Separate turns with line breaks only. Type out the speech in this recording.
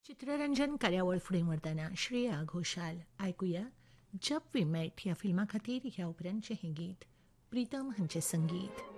चित्ररंजन कार्यावळ फुडें व्हरतना श्रेया घोषाल आयकुया जब वी मेट ह्या फिल्मा खातीर ह्या उपरांतचें हें गीत प्रितम हांचें संगीत.